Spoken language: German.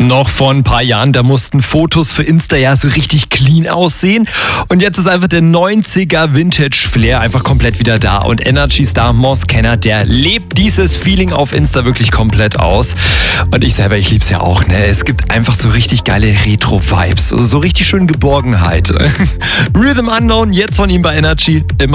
Noch vor ein paar Jahren, da mussten Fotos für Insta ja so richtig clean aussehen. Und jetzt ist einfach der 90er Vintage Flair einfach komplett wieder da. Und Energy Star Moss Kenner, der lebt dieses Feeling auf Insta wirklich komplett aus. Und ich selber, ich lieb's ja auch, ne? Es gibt einfach so richtig geile Retro-Vibes. So richtig schön Geborgenheit. Rhythm Unknown, jetzt von ihm bei Energy. Immer